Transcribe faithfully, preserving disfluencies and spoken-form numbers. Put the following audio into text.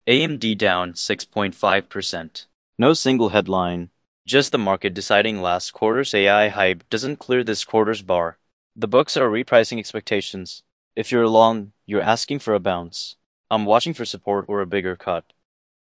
A M D down six point five percent. No single headline. Just the market deciding last quarter's A I hype doesn't clear this quarter's bar. The books are repricing expectations. If you're long, you're asking for a bounce. I'm watching for support or a bigger cut.